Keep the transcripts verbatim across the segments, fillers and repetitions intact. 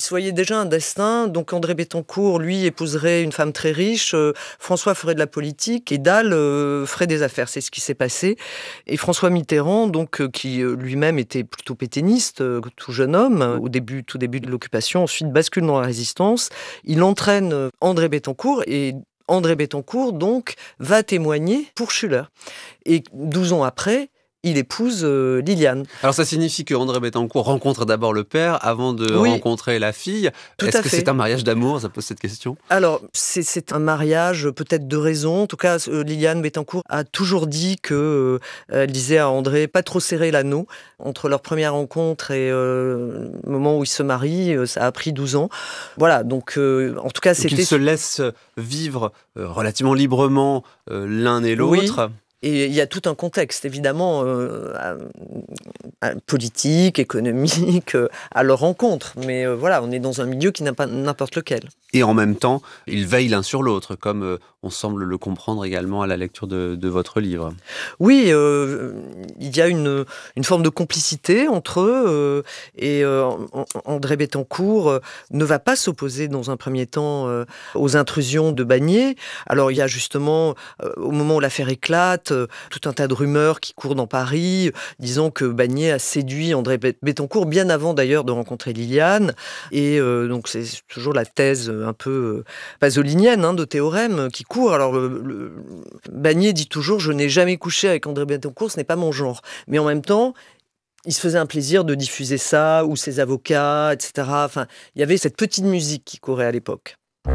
se voyait déjà un destin. Donc André Bettencourt, lui, épouserait une femme très riche. Euh, François ferait de la politique et Dalle euh, ferait des affaires. C'est ce qui s'est passé. Et François Mitterrand, donc, euh, qui euh, lui-même était plutôt pétainiste, euh, tout jeune homme, euh, au début, tout début de l'occupation, ensuite bascule dans la résistance. Il entraîne euh, André Bettencourt et André Bettencourt, donc, va témoigner pour Schüller. Et douze ans après, il épouse euh, Liliane. Alors ça signifie que André Bettencourt rencontre d'abord le père avant de oui, rencontrer la fille. Tout Est-ce à que fait. c'est un mariage d'amour? Ça pose cette question. Alors, c'est, c'est un mariage peut-être de raison. En tout cas, euh, Liliane Bettencourt a toujours dit que, euh, elle disait à André, pas trop serrer l'anneau. Entre leur première rencontre et euh, le moment où ils se marient, euh, ça a pris douze ans. Voilà, donc euh, en tout cas, Donc c'était... ils se laissent vivre euh, relativement librement euh, l'un et l'autre. Oui. Et il y a tout un contexte, évidemment, euh, euh, politique, économique, euh, à leur rencontre. Mais euh, voilà, on est dans un milieu qui n'a pas n'importe lequel. Et en même temps, ils veillent l'un sur l'autre, comme euh, on semble le comprendre également à la lecture de, de votre livre. Oui, euh, il y a une, une forme de complicité entre eux. Euh, et euh, André Bettencourt euh, ne va pas s'opposer dans un premier temps euh, aux intrusions de Bagné. Alors il y a justement, euh, au moment où l'affaire éclate, euh, tout un tas de rumeurs qui courent dans Paris, euh, disant que Bagné a séduit André Bettencourt, bien avant d'ailleurs de rencontrer Liliane. Et euh, donc c'est toujours la thèse un peu euh, pasolinienne hein, de Théorème qui court. Alors le, le, Bagné dit toujours « Je n'ai jamais couché avec André Bettencourt, ce n'est pas mon genre ». Mais en même temps, il se faisait un plaisir de diffuser ça, ou ses avocats, et cetera. Enfin, il y avait cette petite musique qui courait à l'époque.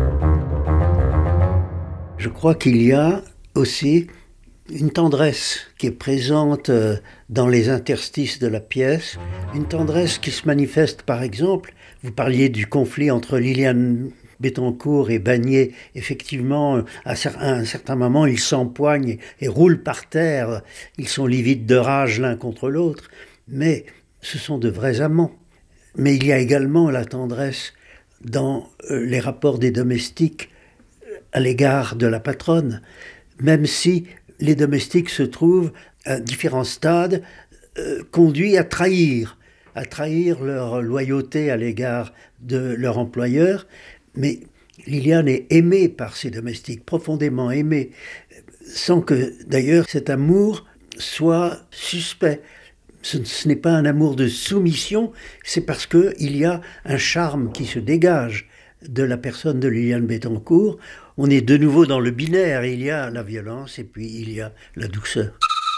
Je crois qu'il y a aussi une tendresse qui est présente dans les interstices de la pièce, une tendresse qui se manifeste par exemple, vous parliez du conflit entre Liliane Bettencourt et Bagné, effectivement, à un certain moment, ils s'empoignent et roulent par terre. Ils sont livides de rage l'un contre l'autre, mais ce sont de vrais amants. Mais il y a également la tendresse dans les rapports des domestiques à l'égard de la patronne, même si les domestiques se trouvent à différents stades euh, conduits à trahir, à trahir leur loyauté à l'égard de leur employeur. Mais Liliane est aimée par ses domestiques, profondément aimée, sans que d'ailleurs cet amour soit suspect. Ce, ce n'est pas un amour de soumission, c'est parce qu'il y a un charme qui se dégage de la personne de Liliane Bettencourt. On est de nouveau dans le binaire, il y a la violence et puis il y a la douceur.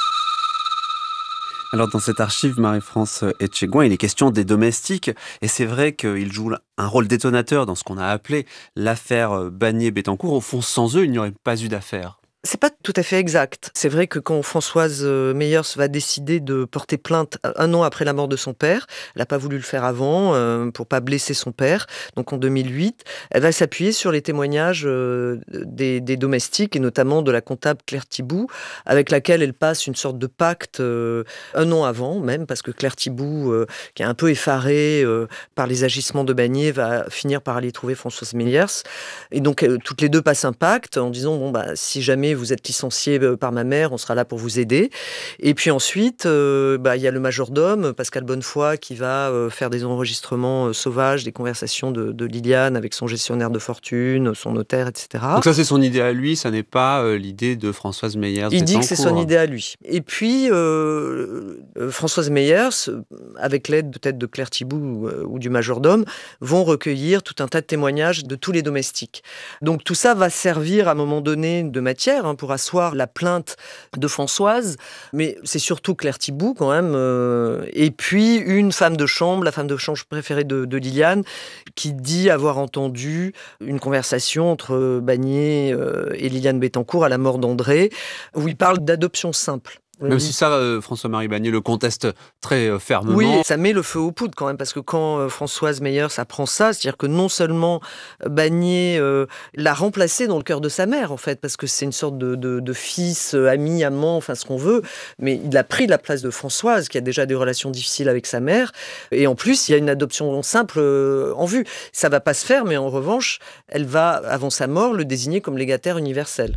Alors dans cette archive, Marie-France Etchegouin, il est question des domestiques, et c'est vrai qu'il joue un rôle détonateur dans ce qu'on a appelé l'affaire Bagné-Bettencourt. Au fond, sans eux, il n'y aurait pas eu d'affaire. C'est pas tout à fait exact. C'est vrai que quand Françoise Meyers va décider de porter plainte un an après la mort de son père, elle n'a pas voulu le faire avant euh, pour pas blesser son père, donc en deux mille huit, elle va s'appuyer sur les témoignages euh, des, des domestiques et notamment de la comptable Claire Thiboux, avec laquelle elle passe une sorte de pacte euh, un an avant même, parce que Claire Thiboux, euh, qui est un peu effarée euh, par les agissements de Bagné, va finir par aller trouver Françoise Meyers. Et donc euh, toutes les deux passent un pacte en disant bon bah si jamais vous êtes licencié par ma mère, on sera là pour vous aider. Et puis ensuite, euh, bah, il y a le majordome, Pascal Bonnefoy, qui va euh, faire des enregistrements euh, sauvages, des conversations de, de Liliane avec son gestionnaire de fortune, son notaire, et cetera. Donc ça, c'est son idée à lui, ça n'est pas euh, l'idée de Françoise Meyers. Il dit que c'est son idée à lui. Et puis, euh, euh, Françoise Meyers, avec l'aide peut-être de Claire Thiboux euh, ou du majordome, vont recueillir tout un tas de témoignages de tous les domestiques. Donc tout ça va servir à un moment donné de matière hein, pour asseoir la plainte de Françoise, mais c'est surtout Claire Thiboux quand même, euh, et puis une femme de chambre, la femme de chambre préférée de, de Liliane, qui dit avoir entendu une conversation entre Bagné euh, et Liliane Bettencourt à la mort d'André, où il parle d'adoption simple. Même si ça, euh, François-Marie Bagné le conteste très euh, fermement. Oui, ça met le feu aux poudres quand même, parce que quand euh, Françoise Meyers apprend ça, c'est-à-dire que non seulement Bagné euh, l'a remplacé dans le cœur de sa mère, en fait, parce que c'est une sorte de, de, de fils, euh, ami, amant, enfin ce qu'on veut, mais il a pris la place de Françoise, qui a déjà des relations difficiles avec sa mère, et en plus, il y a une adoption simple euh, en vue. Ça va pas se faire, mais en revanche, elle va, avant sa mort, le désigner comme légataire universel.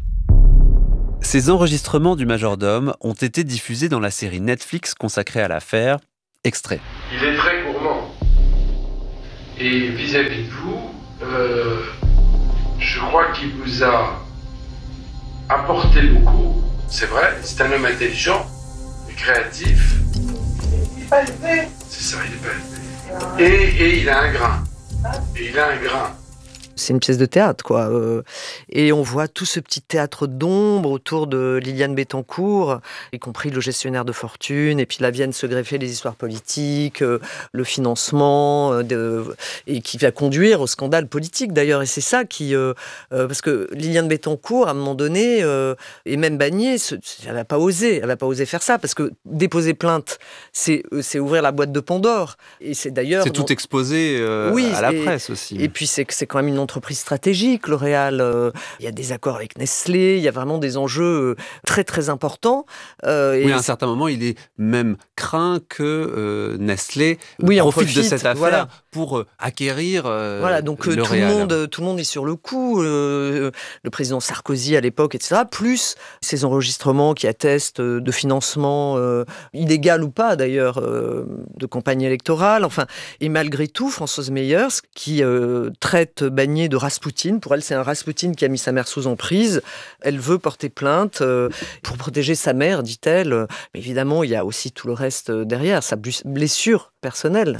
Ces enregistrements du majordome ont été diffusés dans la série Netflix consacrée à l'affaire. Extrait. Il est très gourmand. Et vis-à-vis de vous, euh, je crois qu'il vous a apporté beaucoup. C'est vrai, c'est un homme intelligent, créatif. Il n'est pas élevé. C'est ça, il n'est pas élevé. Et, et il a un grain. Et il a un grain. C'est une pièce de théâtre, quoi. Euh, et on voit tout ce petit théâtre d'ombre autour de Liliane Bettencourt, y compris le gestionnaire de fortune, et puis là viennent se greffer les histoires politiques, euh, le financement, euh, de, et qui va conduire au scandale politique, d'ailleurs. Et c'est ça qui... Euh, euh, parce que Liliane Bettencourt, à un moment donné, euh, et même Bagné, ce, elle va pas osé, elle va pas osé faire ça, parce que déposer plainte, c'est, c'est ouvrir la boîte de Pandore. Et c'est d'ailleurs... C'est tout non, exposé euh, oui, à la et, presse aussi. Et puis c'est, c'est quand même une entreprise stratégique, L'Oréal. Euh, il y a des accords avec Nestlé, il y a vraiment des enjeux très très importants. Euh, et oui, à un certain moment, il est même craint que euh, Nestlé oui, profite, profite de cette affaire voilà. pour euh, acquérir euh, voilà, donc euh, tout, le monde, tout le monde est sur le coup. Euh, le président Sarkozy à l'époque, et cetera. Plus ces enregistrements qui attestent de financement euh, illégal ou pas d'ailleurs euh, de campagne électorale. Enfin, et malgré tout, Françoise Meyers, qui euh, traite Bagné de Raspoutine, pour elle c'est un Raspoutine qui a mis sa mère sous emprise, elle veut porter plainte euh, pour protéger sa mère, dit-elle. Mais évidemment, il y a aussi tout le reste derrière, sa blessure personnelle.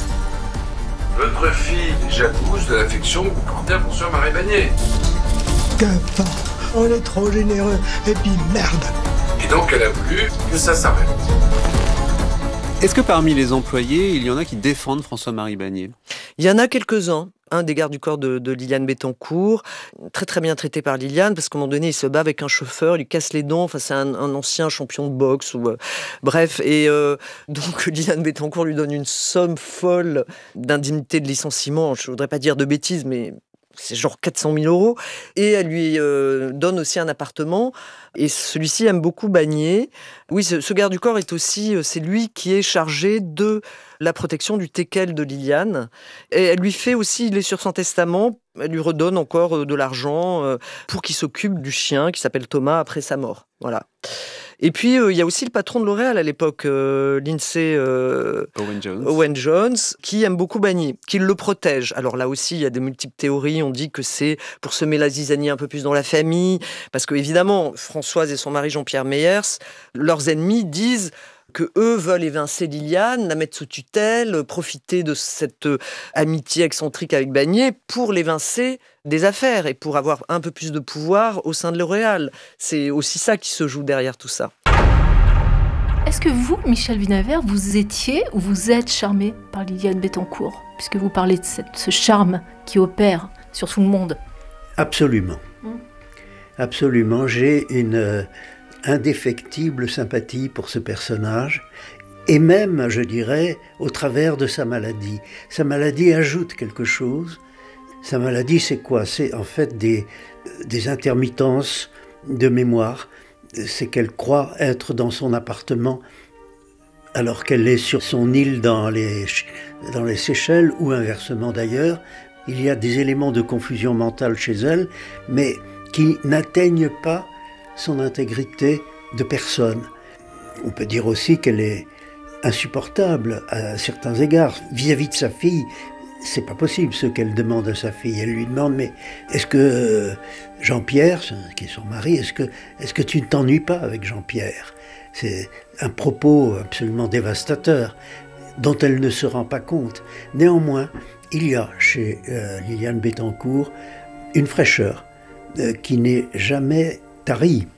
Votre fille est jalouse de l'affection que vous portez à François-Marie Bagné. Qu'importe, on est trop généreux, et puis merde. Et donc elle a voulu que ça s'arrête. Est-ce que parmi les employés, il y en a qui défendent François-Marie Bagné ? Il y en a quelques-uns. Un des gardes du corps de, de Liliane Bettencourt, très très bien traité par Liliane, parce qu'à un moment donné, il se bat avec un chauffeur, il lui casse les dents, enfin c'est un, un ancien champion de boxe, ou euh, bref, et euh, donc Liliane Bettencourt lui donne une somme folle d'indemnité de licenciement, je voudrais pas dire de bêtises, mais c'est genre quatre cent mille euros, et elle lui euh, donne aussi un appartement, et celui-ci aime beaucoup Bagné. Oui, ce, ce garde du corps est aussi, c'est lui qui est chargé de la protection du teckel de Liliane, et elle lui fait aussi, il est sur son testament, elle lui redonne encore de l'argent euh, pour qu'il s'occupe du chien qui s'appelle Thomas après sa mort, voilà. Et puis, euh, il y a aussi le patron de L'Oréal à l'époque, euh, Lindsay euh, Owen Jones. Owen Jones, qui aime beaucoup Bagné, qui le protège. Alors là aussi, il y a des multiples théories. On dit que c'est pour semer la zizanie un peu plus dans la famille. Parce que, évidemment, Françoise et son mari Jean-Pierre Meyers, leurs ennemis disent que eux veulent évincer Liliane, la mettre sous tutelle, profiter de cette euh, amitié excentrique avec Bagné pour l'évincer des affaires et pour avoir un peu plus de pouvoir au sein de L'Oréal. C'est aussi ça qui se joue derrière tout ça. Est-ce que vous, Michel Vinaver, vous étiez ou vous êtes charmé par Liliane Bettencourt, puisque vous parlez de cette, ce charme qui opère sur tout le monde ? Absolument. Mmh. Absolument. J'ai une euh, indéfectible sympathie pour ce personnage, et même, je dirais, au travers de sa maladie. Sa maladie ajoute quelque chose. Sa maladie, c'est quoi ? C'est en fait des, des intermittences de mémoire. C'est qu'elle croit être dans son appartement alors qu'elle est sur son île dans les, dans les Seychelles, ou inversement d'ailleurs. Il y a des éléments de confusion mentale chez elle, mais qui n'atteignent pas son intégrité de personne. On peut dire aussi qu'elle est insupportable à certains égards. Vis-à-vis de sa fille, c'est pas possible ce qu'elle demande à sa fille. Elle lui demande, mais est-ce que Jean-Pierre, qui est son mari, est-ce que, est-ce que tu ne t'ennuies pas avec Jean-Pierre ? C'est un propos absolument dévastateur dont elle ne se rend pas compte. Néanmoins, il y a chez euh, Liliane Bettencourt une fraîcheur euh, qui n'est jamais tarie.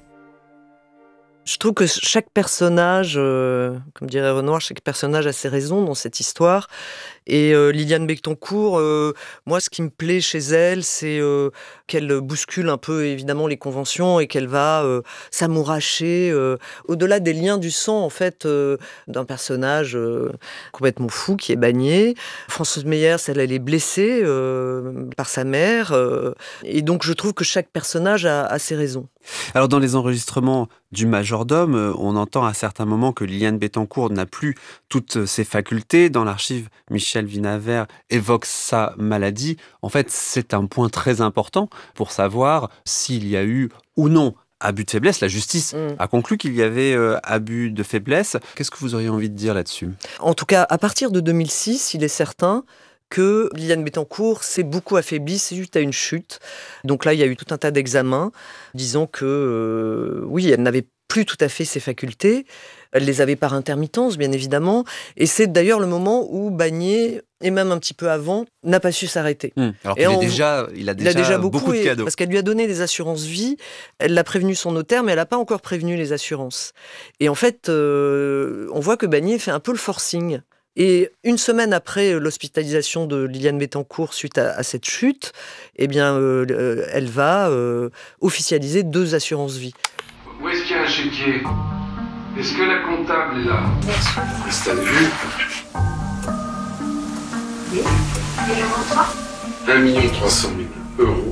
Je trouve que chaque personnage, euh, comme dirait Renoir, chaque personnage a ses raisons dans cette histoire. Et euh, Liliane Bettencourt, euh, moi, ce qui me plaît chez elle, c'est euh, qu'elle bouscule un peu, évidemment, les conventions et qu'elle va euh, s'amouracher euh, au-delà des liens du sang, en fait, euh, d'un personnage euh, complètement fou qui est Bagné. Françoise Meyers, elle, elle est blessée euh, par sa mère. Euh, et donc, je trouve que chaque personnage a, a ses raisons. Alors, dans les enregistrements du majordome, on entend à certains moments que Liliane Bettencourt n'a plus toutes ses facultés. Dans l'archive, Michel Vinaver évoque sa maladie. En fait, c'est un point très important pour savoir s'il y a eu ou non abus de faiblesse. La justice mmh. a conclu qu'il y avait euh, abus de faiblesse. Qu'est-ce que vous auriez envie de dire là-dessus ? En tout cas, à partir de deux mille six, il est certain que Liliane Bettencourt s'est beaucoup affaiblie suite à une chute. Donc là, il y a eu tout un tas d'examens disant que, euh, oui, elle n'avait plus tout à fait ses facultés. Elle les avait par intermittence, bien évidemment. Et c'est d'ailleurs le moment où Bagné, et même un petit peu avant, n'a pas su s'arrêter. Mmh. Alors et qu'il on, est déjà, il a déjà, il a déjà beaucoup, beaucoup de cadeaux. Parce qu'elle lui a donné des assurances-vie. Elle l'a prévenu son notaire, mais elle n'a pas encore prévenu les assurances. Et en fait, euh, on voit que Bagné fait un peu le forcing. Et une semaine après l'hospitalisation de Liliane Bettencourt suite à, à cette chute, eh bien, euh, elle va euh, officialiser deux assurances-vie. Où est-ce qu'il y a un chéquier? Est-ce que la comptable est là? Est-ce que t'as vu? Oui. Et le montant? un million trois cent mille euros.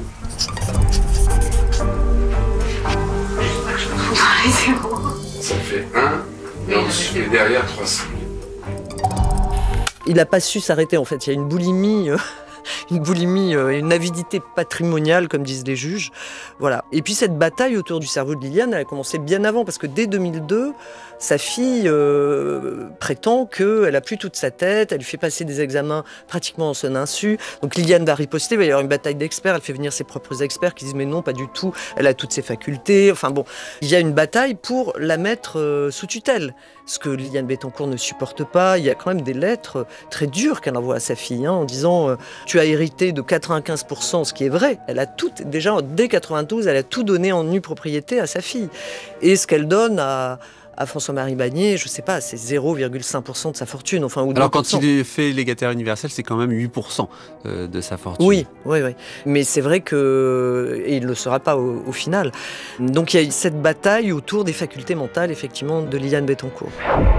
Je crois que je me fous dans les zéros. Ça fait un, et ensuite, et derrière trois cent mille. Il n'a pas su s'arrêter, en fait. Il y a une boulimie... Euh... une boulimie, une avidité patrimoniale, comme disent les juges. Voilà. Et puis cette bataille autour du cerveau de Liliane, elle a commencé bien avant, parce que dès deux mille deux, sa fille euh, prétend qu'elle n'a plus toute sa tête, elle lui fait passer des examens pratiquement en son insu. Donc Liliane va riposter, il va y avoir une bataille d'experts, elle fait venir ses propres experts qui disent mais non, pas du tout, elle a toutes ses facultés. Enfin bon, il y a une bataille pour la mettre euh, sous tutelle. Ce que Liliane Bettencourt ne supporte pas, il y a quand même des lettres très dures qu'elle envoie à sa fille, hein, en disant euh, tu as hérité de quatre-vingt-quinze pour cent, ce qui est vrai. Elle a tout, déjà dès quatre-vingt-douze, elle a tout donné en nue propriété à sa fille. Et ce qu'elle donne à, à François-Marie Bagné, je ne sais pas, c'est zéro virgule cinq pour cent de sa fortune. Enfin, ou alors quand il est fait légataire universel, c'est quand même huit pour cent de sa fortune. Oui, oui, oui. Mais c'est vrai que... Et il ne le sera pas au, au final. Donc il y a cette bataille autour des facultés mentales, effectivement, de Liliane Bettencourt.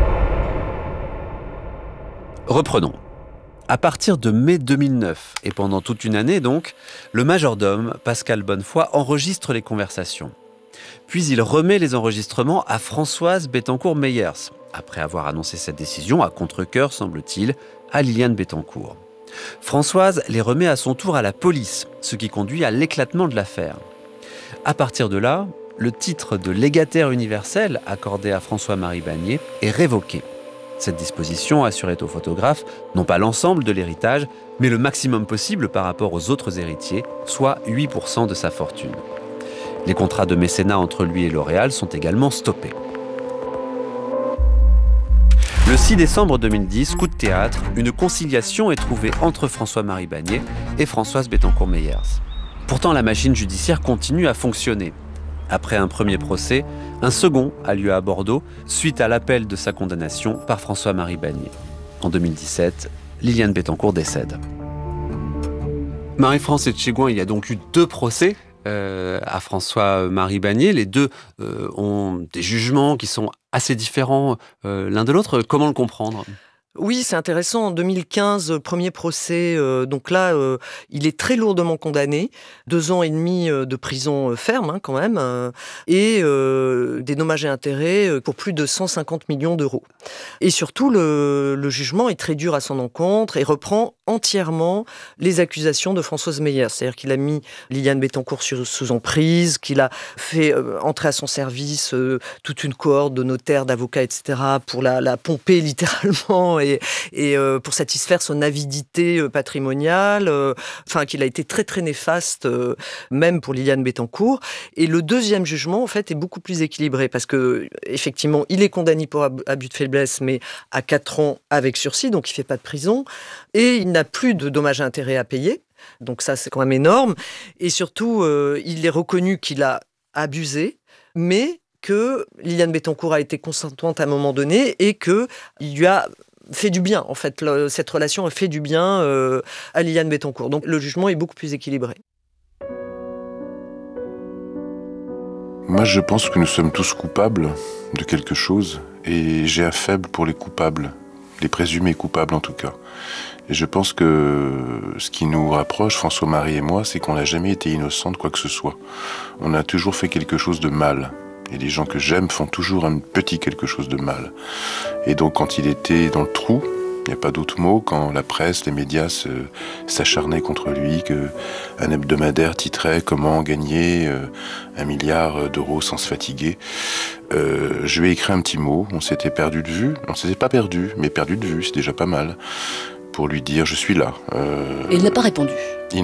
Reprenons. À partir de mai deux mille neuf, et pendant toute une année donc, le majordome, Pascal Bonnefoy, enregistre les conversations. Puis il remet les enregistrements à Françoise Bettencourt-Meyers, après avoir annoncé cette décision, à contre-cœur, semble-t-il, à Liliane Bettencourt. Françoise les remet à son tour à la police, ce qui conduit à l'éclatement de l'affaire. À partir de là, le titre de légataire universel accordé à François-Marie Bagné est révoqué. Cette disposition assurait au photographe non pas l'ensemble de l'héritage, mais le maximum possible par rapport aux autres héritiers, soit huit pour cent de sa fortune. Les contrats de mécénat entre lui et L'Oréal sont également stoppés. Le six décembre deux mille dix, coup de théâtre, une conciliation est trouvée entre François-Marie Bagné et Françoise Bettencourt-Meyers. Pourtant, la machine judiciaire continue à fonctionner. Après un premier procès, un second a lieu à Bordeaux, suite à l'appel de sa condamnation par François-Marie Bagné. En deux mille dix-sept, Liliane Bettencourt décède. Marie-France Etchegouin, il y a donc eu deux procès euh, à François-Marie Bagné. Les deux euh, ont des jugements qui sont assez différents euh, l'un de l'autre. Comment le comprendre ? Oui, c'est intéressant. En deux mille quinze, premier procès, euh, donc là, euh, il est très lourdement condamné. Deux ans et demi de prison ferme, hein, quand même, euh, et euh, des dommages et intérêts pour plus de cent cinquante millions d'euros. Et surtout, le, le jugement est très dur à son encontre et reprend entièrement les accusations de Françoise Meyers. C'est-à-dire qu'il a mis Liliane Bettencourt sur, sous emprise, qu'il a fait euh, entrer à son service euh, toute une cohorte de notaires, d'avocats, et cetera, pour la, la pomper littéralement et, et euh, pour satisfaire son avidité euh, patrimoniale, euh, enfin qu'il a été très très néfaste, euh, même pour Liliane Bettencourt. Et le deuxième jugement, en fait, est beaucoup plus équilibré parce que effectivement, il est condamné pour abus de faiblesse, mais à quatre ans avec sursis, donc il fait pas de prison, et il n'a plus de dommages et intérêts à payer. Donc ça, c'est quand même énorme. Et surtout, euh, il est reconnu qu'il a abusé, mais que Liliane Bettencourt a été consentante à un moment donné et qu'il lui a fait du bien. En fait, le, cette relation a fait du bien euh, à Liliane Bettencourt. Donc le jugement est beaucoup plus équilibré. Moi, je pense que nous sommes tous coupables de quelque chose et j'ai un faible pour les coupables, les présumés coupables en tout cas. Et je pense que ce qui nous rapproche, François-Marie et moi, c'est qu'on n'a jamais été innocent de quoi que ce soit. On a toujours fait quelque chose de mal. Et les gens que j'aime font toujours un petit quelque chose de mal. Et donc quand il était dans le trou, il n'y a pas d'autre mot, quand la presse, les médias se, s'acharnaient contre lui, qu'un hebdomadaire titrait « Comment gagner euh, un milliard d'euros sans se fatiguer ?» euh, Je lui ai écrit un petit mot, on s'était perdu de vue. On ne s'était pas perdu, mais perdu de vue, c'est déjà pas mal. pour lui dire « je suis là euh, ». Et il n'a pas répondu. Il